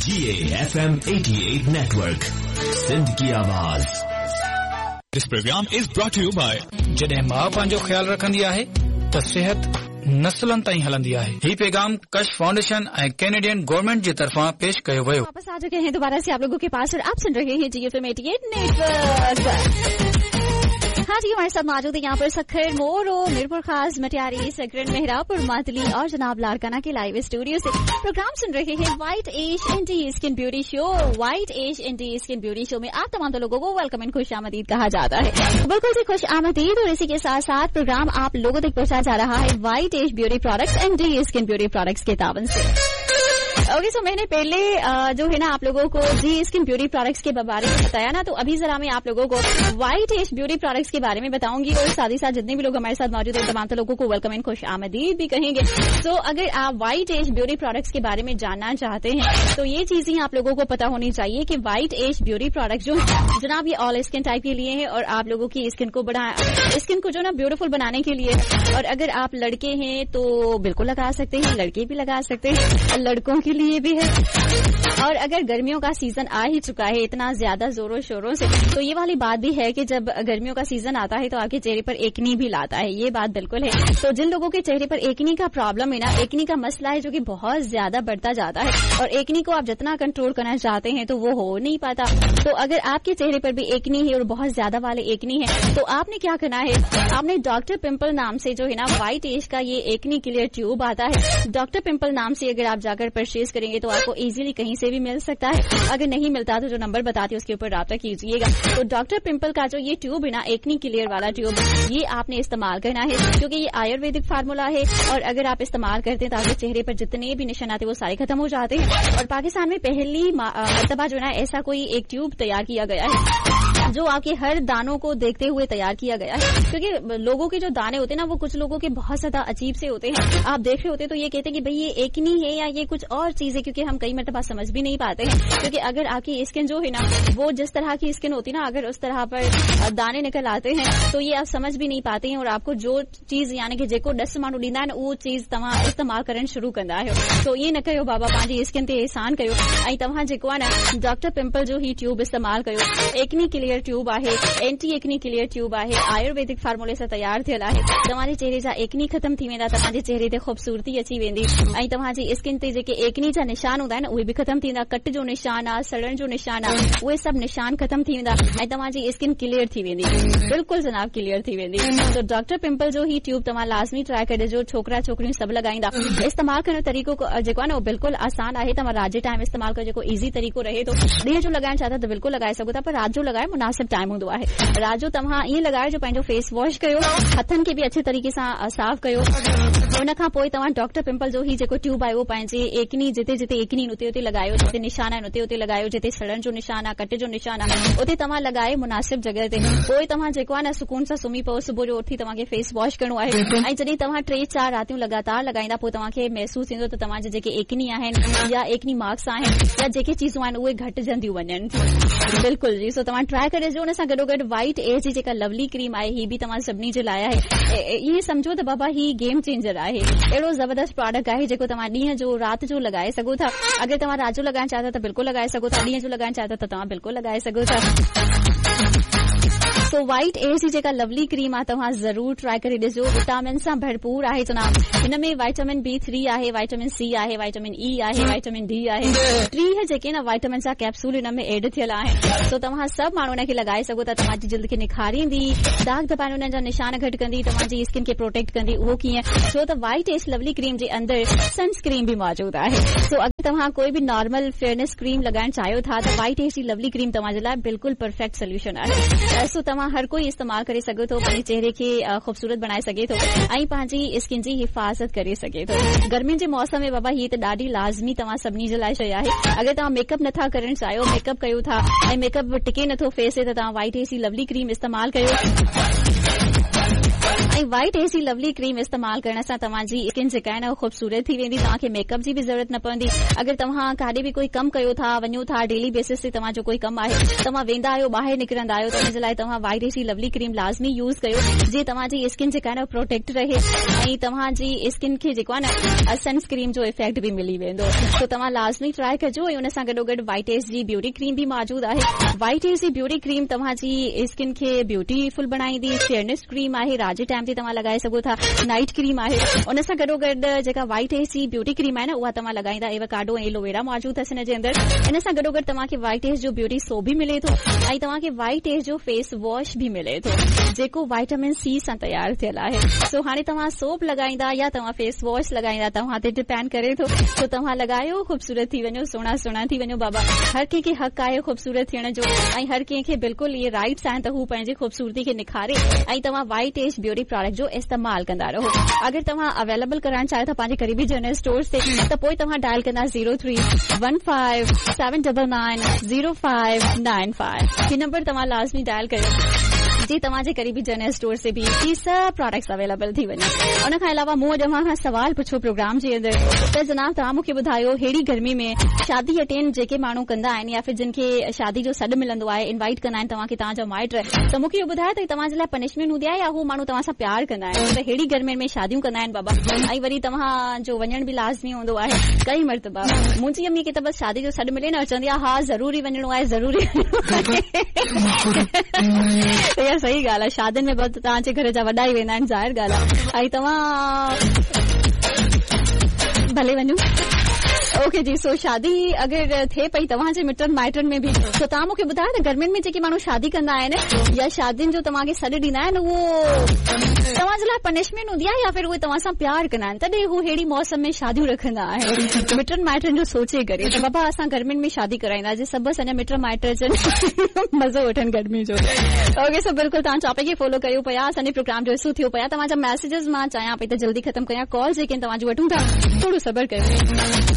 GAFM 88 network, Sindh की आवाज। This program is brought to you by जॾहिं मां पंहिंजो ख्याल रखंदी आहे त सिहत नस्लनि ताईं हलंदी आहे। ही पैगाम कश फाउंडेशन ऐं कैनेडियन गवर्नमेंट जी तरफां पेश कयो वियो। वापस आ चुके हैं दोबारा से आप लोगों के पास और आप सुन रहे हैं GFM 88 नेटवर्क। हाँ जी, हमारे साथ मौजूद है यहाँ पर सखर मोरो, मीरपुर खास, मटियारी, सकरन, मेहरापुर, मातली और जनाब लाड़काना के लाइव स्टूडियो से प्रोग्राम सुन रहे हैं white age anti skin beauty show. White age anti skin beauty show में आप तमाम लोगों को वेलकम एंड खुश आमदीद कहा जाता है। बिल्कुल जी, खुश आमदीद। और इसी के साथ साथ प्रोग्राम आप लोगों तक पहुंचा जा रहा है white age beauty products and D skin beauty products के तावन से। ओके, सो मैंने पहले जो है ना आप लोगों को जी स्किन ब्यूटी प्रोडक्ट्स के बारे में बताया ना, तो अभी जरा मैं आप लोगों को व्हाइट एज ब्यूटी प्रोडक्ट्स के बारे में बताऊंगी और साथ ही साथ जितने भी लोग हमारे साथ मौजूद हैं तमाम लोगों को वेलकम एंड खुश आमदीद भी कहेंगे। सो अगर आप व्हाइट एज ब्यूटी प्रोडक्ट्स के बारे में जानना चाहते हैं तो ये चीजें आप लोगों को पता होनी चाहिए कि व्हाइट एज ब्यूटी प्रोडक्ट जो है जनाब ये ऑल स्किन टाइप के लिए है और आप लोगों की स्किन को जो ना ब्यूटीफुल बनाने के लिए। और अगर आप लड़के हैं तो बिल्कुल लगा सकते हैं, लड़के भी लगा सकते हैं, लड़कों के लिए भी है। और अगर गर्मियों का सीजन आ ही चुका है इतना ज्यादा जोरों शोरों से, तो ये वाली बात भी है कि जब गर्मियों का सीजन आता है तो आपके चेहरे पर एकनी भी लाता है, ये बात बिल्कुल है। तो जिन लोगों के चेहरे पर एकनी का प्रॉब्लम है ना, एकनी का मसला है जो कि बहुत ज्यादा बढ़ता जाता है और एकनी को आप जितना कंट्रोल करना चाहते हैं तो वो हो नहीं पाता। तो अगर आपके चेहरे पर भी एकनी है और बहुत ज्यादा वाले एकनी है तो आपने क्या करना है, आपने डॉक्टर पिंपल नाम से जो है ना व्हाइट एज का ये एकनी क्लियर ट्यूब आता है, डॉक्टर पिंपल नाम से अगर आप जाकर परचेज करेंगे तो आपको इजीली कहीं से भी मिल सकता है। अगर नहीं मिलता तो जो नंबर बताती है उसके ऊपर राब्ता कीजिएगा। तो डॉक्टर पिंपल का जो ये ट्यूब है ना, एकनी क्लियर वाला ट्यूब, ये आपने इस्तेमाल करना है क्योंकि ये आयुर्वेदिक फार्मूला है और अगर आप इस्तेमाल करते हैं तो आपके चेहरे पर जितने भी निशान आते हैं वो सारे खत्म हो जाते हैं। और पाकिस्तान में पहली मरतबा जो है ना ऐसा कोई एक ट्यूब तैयार किया गया है जो आपके हर दानों को देखते हुए तैयार किया गया है। क्योंकि लोगों के जो दाने होते हैं ना वो कुछ लोगों के बहुत ज्यादा अजीब से होते हैं, आप देख रहे होते तो ये कहते हैं कि भाई ये एकनी है या ये कुछ और चीज है, क्योंकि हम कई मरतबा समझ भी नहीं पाते हैं। क्योंकि अगर आपकी स्किन जो है ना वो जिस तरह की स्किन होती है ना, अगर उस तरह पर दाने निकल आते हैं तो ये आप समझ भी नहीं पाते हैं और आपको जो चीज यानी कि जेको डस माण्हू ॾींदा आहिनि उहो चीज तव्हां इस्तेमाल करण शुरू कंदा आहियो। तो ये न कयो बाबा, पंहिंजी स्किन ते एहसान कयो ऐं तव्हां जेको आहे न डॉक्टर पिंपल जो ही ट्यूब इस्तेमाल कयो। एकनी क्लियर ट्यूब आहे, एंटी एकनी क्लियर ट्यूब आहे, आयुर्वेदिक फार्मूले सां तैयार थियल आहे। तव्हांजे चेहरे जा एकनी ख़तम थी वेंदा, तव्हांजे चेहरे ते ख़ूबसूरती अची वेंदी ऐं तव्हांजी स्किन ते जेके एकनी जा निशान हूंदा आहिनि उहे बि ख़तम थींदा। कट जो निशान आहे, सड़न जो निशान आहे, उहे सभु निशान ख़तम थी वेंदा ऐं तव्हांजी स्किन क्लियर थी वेंदी, बिल्कुल जनाब क्लियर थी वेंदी। तो डॉक्टर पिंपल जो ही ट्यूब तव्हां लाज़मी ट्राई कजो। छोकिरा छोकिरियूं सभु लॻाईंदा। इस्तेमाल करण जो तरीक़ो जेको आहे न उहो बिल्कुल आसान आहे। तव्हां रात जे टाइम इस्तेमाल कयो, जेको ईज़ी तरीक़ो रहे थो। ॾींहं जो लॻाइण चाहियो त बिल्कुल लॻाए सघो था, पर रात जो लॻाए मुनासिब टाइम हूंदो आहे। रात जो तव्हां ईअं लॻायो जो पंहिंजो फेस वॉश कयो, हथनि खे बि अच्छे तरीक़े सां साफ़ कयो। उन खां पोइ तव्हां डॉक्टर पिंपल जो ही जेको ट्यूब आहे उहो पंहिंजे एकनी जिते जिते एकनी उते उते लॻायो, जिते निशान आहिनि उते उते लॻायो, जिते सड़न जो निशान आहे, कट जो निशान आहे उते तव्हां लॻाए मुनासिब जॻह ते। पोइ तव्हां जेको आहे न सुकून सां सुम्ही पओ। सुबुह जो उथी तव्हांखे फेस वॉश करणो आहे ऐं जॾहिं तव्हां 3-4 रातियूं लगातार लॻाईंदा पोइ तव्हांखे महसूस थींदो त तव्हांजे जेके एकनी आहिनि या एकनी मार्क्स आहिनि या जेके चीज़ूं आहिनि उहे घटिजंदियूं वञनि। बिल्कुल जी, सो तव्हां ट्राई करे ॾिसो। उन सां गॾोगॾु व्हाइट एज जी जेका लवली क्रीम आहे ही बि तव्हां सभिनी जे लाइ आहे। ईअं सम्झो त बाबा ही गेम चेंजर आहे, अहिड़ो ज़बरदस्त प्रोडक्ट आहे जेको तव्हां ॾींहं जो राति जो लॻाए सघो था। अगरि तव्हां राति जो लॻाइण चाहियो त बिल्कुल लॻाए सघो था, ॾींहं जो लॻाइण चाहियो त तव्हां बिल्कुल लॻाए सघो था। सो व्हाइट एज जी जेका लवली क्रीम आहे तव्हां ज़रूर ट्राई करे ॾिसो। विटामिन सां भरपूर आहे जनाब। हिन में वाइटामिन B3 आहे, वाइटामिन C आहे, वाइटामिन E आहे, वाइटामिन D आहे। 3 जेके न वाइटामिन जा कैप्सूल हिन में एड थियल आहिनि। सो तव्हां सभु माण्हू हुन खे लॻाए सघो था। तव्हांजी जिल्द खे निखारींदी, दाग धब्बाइण हुननि जा निशान घटि कंदी, तव्हांजी स्किन खे प्रोटेक्ट कंदी। उहो कीअं? छो त व्हाइट एज लवली क्रीम जे अंदरि सनस्क्रीन बि मौजूदु आहे। सो अगरि तव्हां कोई बि नॉर्मल फेयरनेस क्रीम लॻाइण चाहियो था त व्हाइट एज जी लवली क्रीम तव्हांजे लाइ बिल्कुल परफेक्ट सोल्यूशन आहे। सो तव्हां हर कोई इस्तेमाल करे सघे थो, पंहिंजे चेहरे खे ख़ूबसूरत बनाए सघे थो ऐं पंहिंजी स्किन जी हिफ़ाज़त करे सघे थो। गर्मियुनि जे मौसम में बाबा हीअ त ॾाढी लाज़मी तव्हां सभिनी जे लाइ शइ आहे। अगरि तव्हां मेकअप नथा करणु चाहियो, मेकअप कयो था ऐं मेकअप टिके नथो फेस ते, त तव्हां व्हाइट एज जी लवली क्रीम इस्तेमाल कयो। ऐं वाइट एसी लवली क्रीम इस्तेमाल करण सां तव्हांजी स्किन जेका आहे न ख़ूबसूरत थी वेंदी, तव्हांखे मेकअप जी बि ज़रूरत न पवंदी। अगरि तव्हां काॾे बि कोई कमु कयो था, वञो था, डेली बेसिस ते तव्हांजो कोई कमु आहे, तव्हां वेंदा आहियो, ॿाहिरि निकिरंदा आहियो, त हुनजे लाइ तव्हां वाइट एसी लवली क्रीम लाज़मी यूज़ कयो, जीअं तव्हांजी स्किन जेका आहे न प्रोटेक्ट रहे ऐं तव्हांजी स्किन खे जेको आहे न सनस्क्रीन जो इफेक्ट बि मिली वेंदो। तो तव्हां लाज़मी ट्राई कजो। ऐं हुन सां गॾोगॾु white S G beauty cream बि मौजूदु आहे। White S G beauty cream तव्हांजी स्किन खे ब्यूटीफुल बनाईंदी। फेयरनेस क्रीम आहे, रात जे टाइम ते तव्हां लॻाए सघो था। नाइट क्रीम आहे। हुन सां गॾोगॾु जेका white S G beauty cream आहे न उहा तव्हां लॻाईंदा, एवोकाडो ऐं एलोवेरा मौजूदु अथसि हिन जे अंदरि। हिन सां गॾोगॾु तव्हांखे वाइट एस जो ब्यूटी सोप बि मिले थो ऐं तव्हांखे वाइट एस जो फेस वॉश बि मिले थो जेको वाइटामिन सी सां तयारु थियल आहे। सो हाणे तव्हां सोप लॻाईंदा या तव्हां फेस वॉश लॻाईंदा, तव्हां ते डिपेंड करे थो। तो तव्हां लॻायो, ख़ूबसूरत थी वञो, सुहिणा सुहिणा थी वञो बाबा। हर कंहिंखे हक़ आहे ख़ूबसूरत थियण जो ऐं हर कंहिंखे बिल्कुलु इहे राइट्स आहिनि त हू पंहिंजी ख़ूबसूरती खे निखारे ऐं तव्हां वाइट एज ब्यूटी प्रोडक्ट जो इस्तेमालु कंदा रहो। अगरि तव्हां अवेलेबल कराइण चाहियो था पंहिंजे क़रीबी जनरल स्टोर्स ते त पोइ तव्हां डायल कंदा 0315799095। ही नंबर तव्हां लाज़मी डायल कयो जी तव्हांजे क़रीबी जनरल स्टोर से भी ही सभु प्रोडक्ट्स अवेलेबल थी वञे। उन खां अलावा मूं अॼु खां सवाल पुछो प्रोग्राम जे अंदरि त जनाब तव्हां मूंखे ॿुधायो हेड़ी गर्मी में शादी अटेंड जेके माण्हू कंदा आहिनि या फिर जिन खे शादी जो सॾु मिलंदो आहे, इनवाइट कंदा आहिनि तव्हांखे तव्हांजा माइट, त मूंखे इहो ॿुधायो त तव्हांजे लाइ पनिशमेंट हूंदी आहे या हू माण्हू तव्हां सां प्यार कंदा आहिनि? त हेड़ी गर्मियुनि में शादियूं कंदा आहिनि बाबा ऐं वरी तव्हांजो वञण बि लाज़मी हूंदो आहे। कई मर्तबा मुंहिंजी अम्मी खे त बसि शादी जो सॾु मिले न चवंदी आहे हा ज़रूरी वञणो आहे, ज़रूरी इहा सही ॻाल्हि आहे। शादियुनि में बसि तव्हांजे घर जा वॾा ई वेंदा आहिनि, ज़ाहिर ॻाल्हि आहे। ऐं तव्हां भले वञो। ओके जी। सो शादी अगरि थिए पई तव्हांजे मिटनि माइटनि में बि त तव्हां मूंखे ॿुधायो न गर्मियुनि में जेके माण्हू शादी कंदा आहिनि या शादियुनि जो तव्हांखे सॾु ॾींदा आहिनि उहो तव्हांजे लाइ पनिशमेंट हूंदी आहे या फिर उहे तव्हां सां प्यार कंदा आहिनि तॾहिं हू हेड़ी मौसम में शादियूं रखंदा आहिनि मिटनि माइटनि जो सोचे करे त बाबा असां गर्मियुनि में शादी कराईंदासीं, सभु असांजा मिट माइट अचनि मज़ो वठनि गर्मी जो। ओके सो बिल्कुलु तव्हां टॉपिक खे फॉलो कयो पिया, असांजे प्रोग्राम जो हिसो थियो पिया। तव्हांजा मैसेजेस मां चाहियां पई त जल्दी ख़तमु कयां, कॉल जेके तव्हांजूं वठूं था, थोरो सबर कयो।